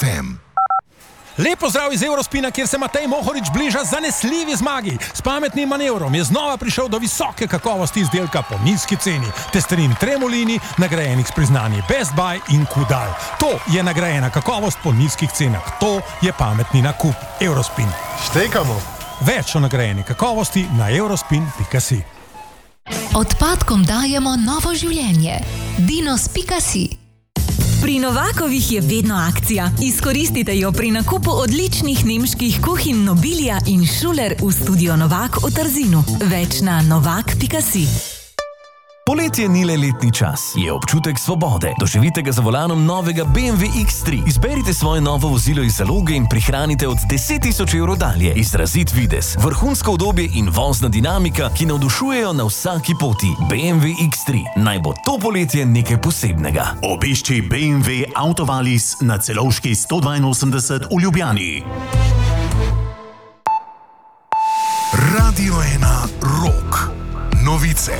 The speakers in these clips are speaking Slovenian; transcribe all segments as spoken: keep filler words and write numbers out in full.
ef em. Lepo zdrav iz Eurospina, kjer se Matej Mohorič bliža zanesljivi zmagi. S pametnim manevrom je znova prišel do visoke kakovosti izdelka po nizki ceni. Testerin Tremolini, nagrajenih s priznanji Best Buy in Kudal. To je nagrajena kakovost po nizkih cenah. To je pametni nakup. Eurospin. Štekamo. Več o nagrajeni kakovosti na eurospin pika si. Odpadkom dajemo novo življenje. dinos pika si. Pri Novakovih je vedno akcija. Izkoristite jo pri nakupu odličnih nemških kuhinj Nobilia in Schuler v studio Novak v Trzinu. Več na novak pika si. Poletje ni le letni čas, je občutek svobode. Doživite ga za volanom novega B M W X tri. Izberite svoje novo vozilo iz zaloge in prihranite od deset tisoč evrov dalje. Izrazit videz, vrhunsko udobje in vozna dinamika, ki navdušujejo na vsaki poti. B M W X tri. Naj bo to poletje nekaj posebnega. Obišči B M W Autovalis na Celovški sto dvainosemdeset v Ljubljani. Radio ena Rock. Novice.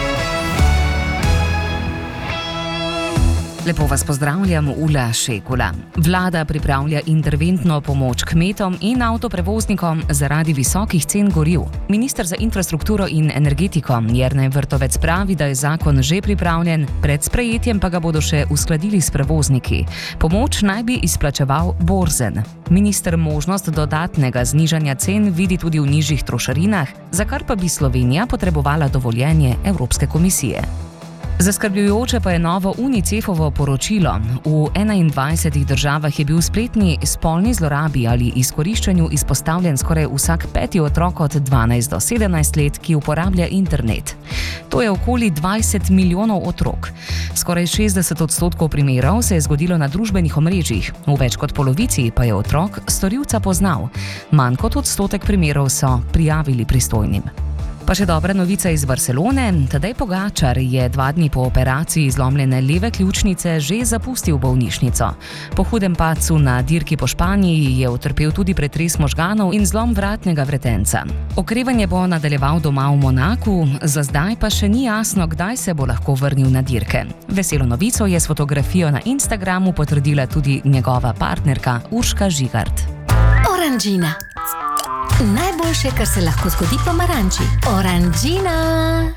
Lepo vas pozdravljam, Ula Šekula. Vlada pripravlja interventno pomoč kmetom in avtoprevoznikom zaradi visokih cen goriv. Minister za infrastrukturo in energetiko Jernej Vrtovec pravi, da je zakon že pripravljen, pred sprejetjem pa ga bodo še uskladili s prevozniki. Pomoč naj bi izplačeval Borzen. Minister možnost dodatnega znižanja cen vidi tudi v nižjih trošarinah, za kar pa bi Slovenija potrebovala dovoljenje Evropske komisije. Zaskrbljujoče pa je novo Unicefovo poročilo. V enaindvajsetih državah je bil spletni spolni zlorabi ali izkoriščanju izpostavljen skoraj vsak peti otrok od dvanajst do sedemnajst let, ki uporablja internet. To je okoli dvajset milijonov otrok. Skoraj šestdeset odstotkov primerov se je zgodilo na družbenih omrežjih, v več kot polovici pa je otrok storilca poznal. Manj kot odstotek primerov so prijavili pristojnim. Pa še dobra novica iz Barcelone. Tadej Pogačar je dva dni po operaciji zlomljene leve ključnice že zapustil bolnišnico. Po hudem padcu na dirki po Španiji je utrpel tudi pretres možganov in zlom vratnega vretenca. Okrevanje bo nadaljeval doma v Monaku, za zdaj pa še ni jasno, kdaj se bo lahko vrnil na dirke. Veselo novico je s fotografijo na Instagramu potrdila tudi njegova partnerka Urška Žigart. Oranžina. Najboljše, kar se lahko zgodi pomaranči. Oranžina.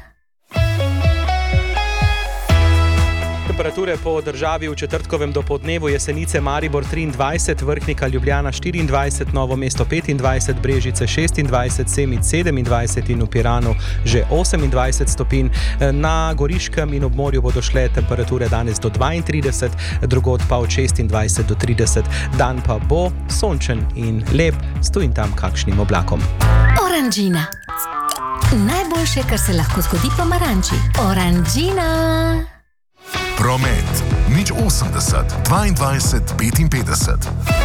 Temperature po državi v četrtkovem dopoldnevu: Jesenice, Maribor triindvajset, Vrhnika, Ljubljana štiriindvajset, Novo mesto petindvajset, Brežice šestindvajset, Semic sedemindvajset in v Piranu že osemindvajset stopinj. Na Goriškem in ob morju bodo šle temperature danes do dvaintrideset, drugod pa od šestindvajset do trideset. Dan pa bo sončen in lep, s tu in tam kakšnim oblakom. Oranžina. Najboljše, kar se lahko zgodi pomaranči. Oranžina. Promet. Nič osemdeset, dvaindvajset, petinpetdeset.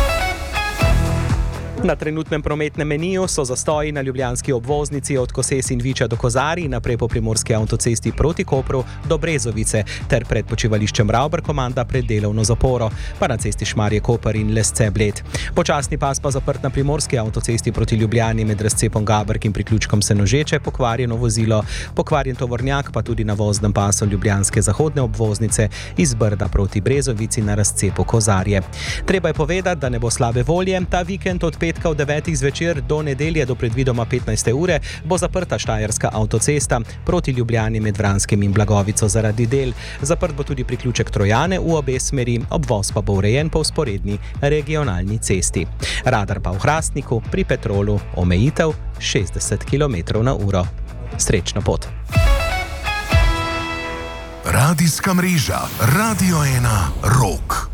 Na trenutnem prometnem meniju so zastoji na ljubljanski obvoznici od Koses in Viča do Kozarij, naprej po primorski avtocesti proti Kopru do Brezovice ter pred počivališčem Ravbarkomanda pred delovno zaporo, pa na cesti Šmarje-Koper in Lesce-Bled. Počasni pas pa zaprt na primorski avtocesti proti Ljubljani med razcepom Gabrk in priključkom Senožeče, pokvarjeno vozilo, pokvarjen tovornjak pa tudi na voznem pasu ljubljanske zahodne obvoznice iz Brda proti Brezovici na razcepu Kozarje. Treba je povedati, da ne bo slabe volje. Ta vikend od petka od devetih zvečer do nedelje do predvidoma petnajste ure bo zaprta štajerska avtocesta proti Ljubljani med Vranskim in Blagovico zaradi del. Zaprt bo tudi priključek Trojane v obe smeri, obvoz pa bo urejen po vzporedni regionalni cesti. Radar pa v Hrastniku pri Petrolu omejitev šestdeset kilometrov na uro. Srečno pot. Radijska mreža Radio ena Rock.